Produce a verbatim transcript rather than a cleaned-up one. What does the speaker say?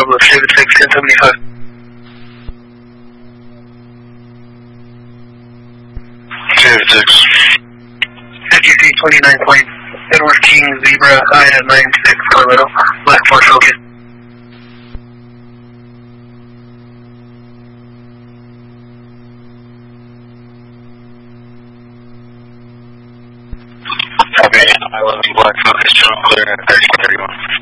Douglas, David six, ten seventy-five. David six. F U C twenty-nine point, Edward King, Zebra, I at nine six, Colorado, Black four focus. Copy, I eleven Black focus, John clear at thirty-one thirty-one.